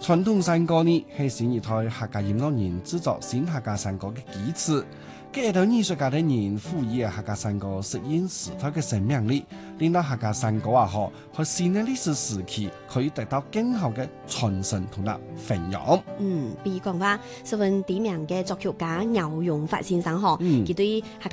傳統山歌呢係新一代客家音樂人製作新客家山歌嘅基礎。佢喺度藝術家的人賦予客家山歌適應時代嘅生命力，令到客家山歌喺新嘅歷史時期可以得到更好嘅傳承同埋分享。 比如講話，十分知名嘅作曲家姚榮發先生佢對客家